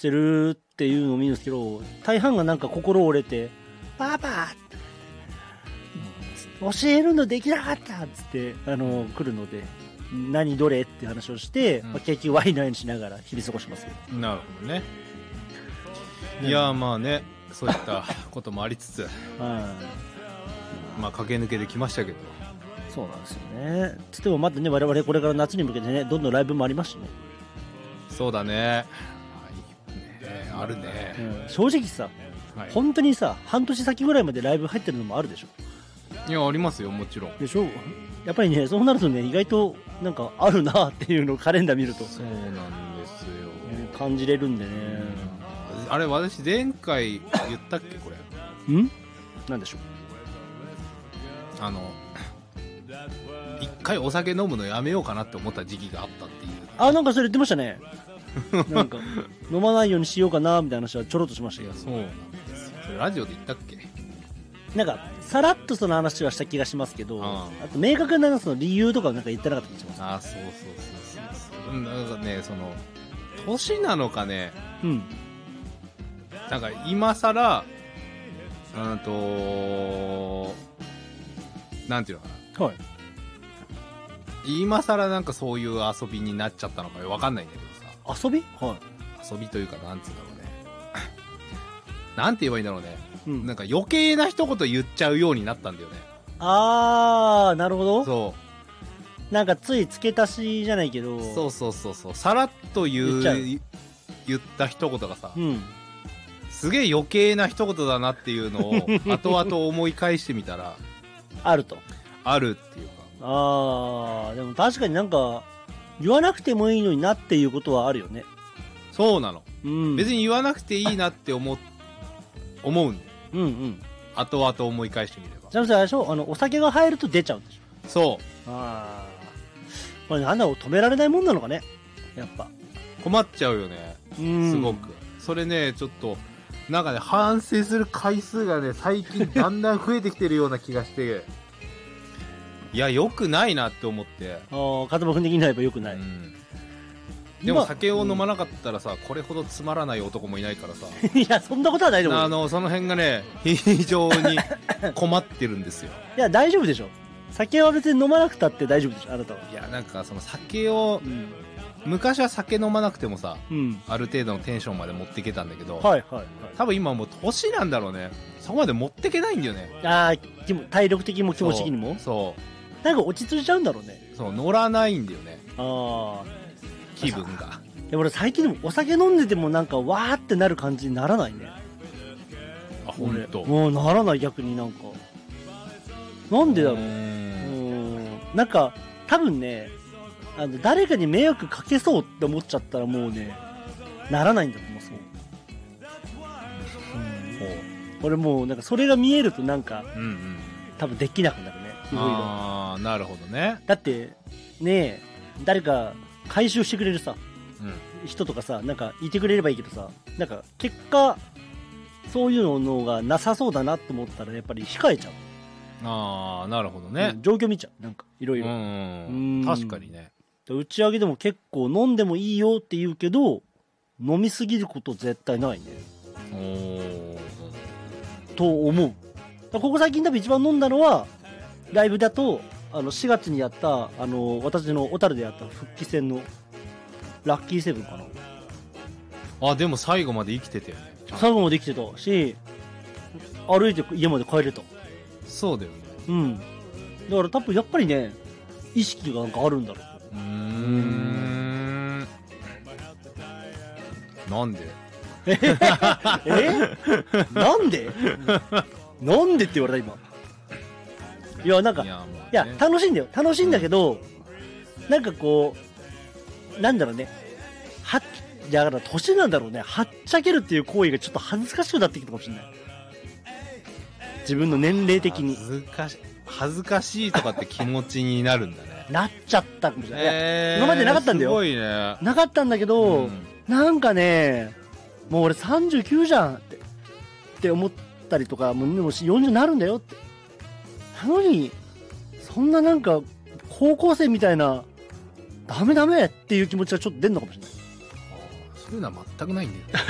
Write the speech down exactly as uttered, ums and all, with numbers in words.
してるっていうのを見るんですけど、大半がなんか心折れてパパ教えるのできなかったっつってあの来るので、何どれって話をして、うん、まあ、結局ワイナイにしながら日々過ごしますよ。 なるほどね。いやまあね、そういったこともありつつまあ駆け抜けてきましたけど。 そうなんですよね。つってもまだね、我々これから夏に向けてね、どんどんライブもありますしね。 そうだね、ねあるね、 うん、正直さ、はい、本当にさ半年先ぐらいまでライブ入ってるのもあるでしょ。 いやありますよ、もちろん。 でしょ。やっぱりね、そうなるとね、意外となんかあるなっていうのをカレンダー見るとそうなんですよ、 感じれるんでね、 うん、あれ私前回言ったっけこれんなんでしょう。 あの一回お酒飲むのやめようかなって思った時期があったっていう。 あ、なんかそれ言ってましたねなんか飲まないようにしようかなみたいな話はちょろっとしましたけど。 そうなんですよ。それラジオで言ったっけ。 なんかさらっとその話はした気がしますけど、あ, あと明確なその理由とかなんか言ってなかった気がします。 あ、そうそうそうそう。なんかね、その年なのかね、うん、なんか今さらうんとなんていうのかな、はい、今さらなんかそういう遊びになっちゃったのかわかんないんだけどさ。遊び？はい。 遊びというかなんつうんだろうねなんて言えばいいんだろうね、うん、なんか余計な一言言っちゃうようになったんだよね。 あー、なるほど。 そう、 なんかつい付け足しじゃないけど、 そうそうそうそう、さらっと言う言った一言がさ、うん、すげえ余計な一言だなっていうのを後々思い返してみたらあると。 あるっていうか。 あー、でも確かになんか言わなくてもいいのになっていうことはあるよね。 そうなの、うん、別に言わなくていいなって思思うんだよ。うんうん。後々思い返してみれば。 じゃあさ、あれでしょ、あのお酒が入ると出ちゃうんでしょ。 そう。 ああ。これなんだろう、止められないもんなのかね。やっぱ困っちゃうよね。すごく。それね、ちょっとなんかね、反省する回数がね、最近だんだん増えてきてるような気がしていや、良くないなって思って。 ああ、肩も踏んできになれば良くない、うん、 でも酒を飲まなかったらさ、うん、これほどつまらない男もいないからさいや、そんなことはないと思う。 あの、その辺がね、非常に困ってるんですよいや、大丈夫でしょ。酒は別に飲まなくたって大丈夫でしょ、あなたは。 いや、なんかその酒を、うん、昔は酒飲まなくてもさ、うん、ある程度のテンションまで持っていけたんだけど、はいはいはい、多分今もう年なんだろうね、そこまで持っていけないんだよね。 ああ、体力的にも気持ち的にも。そう。なんか落ち着いちゃうんだろうね。 そう、乗らないんだよね。ああ。気分が。 でも俺最近でもお酒飲んでてもなんかわーってなる感じにならないね。 あ、ほんと。 もうならない、逆になんか。なんでだろう。うーん。なんか、多分ね、あの、誰かに迷惑かけそうって思っちゃったらもうね、ならないんだと思う、そう。うん。俺もうなんかそれが見えるとなんか、うんうん、多分できなくなるね。 ああ、なるほどね。 だってねえ、誰か回収してくれるさ、うん、人とかさ、なんかいてくれればいいけどさ、なんか結果そういうのがなさそうだなって思ったらやっぱり控えちゃう。 ああ、なるほどね、 うん、状況見ちゃう、なんかいろいろ。 確かにね。 打ち上げでも結構飲んでもいいよって言うけど、飲みすぎること絶対ないね。おー、と思う。ここ最近多分一番飲んだのはライブだと、あのしがつにやったあの私の小樽でやった復帰戦のラッキーセブンかな。あ、でも最後まで生きてたよね。 最後まで生きてたし、歩いて家まで帰れた。 そうだよね。 うん。だから多分やっぱりね、意識がなんかあるんだろう。うーん。 なんでええなんでなんでって言われた今。いや、なんか、いや、ね、いや楽しいんだよ、楽しいんだけど、うん、なんかこう、なんだろうね、はっ、だから年なんだろうね、はっちゃけるっていう行為がちょっと恥ずかしくなってきたかもしれない。自分の年齢的に。 恥ずかしい、恥ずかしいとかって気持ちになるんだね。 なっちゃったかもしれない。えー、今までなかったんだよ。 すごいね。 なかったんだけど、うん、なんかね、もう俺さんじゅうきゅうじゃんって、って思ったりとか、もうよんじゅうになるんだよって。なのに、そんななんか、高校生みたいな、ダメダメっていう気持ちがちょっと出んのかもしれない。 そういうのは全くないんだよね。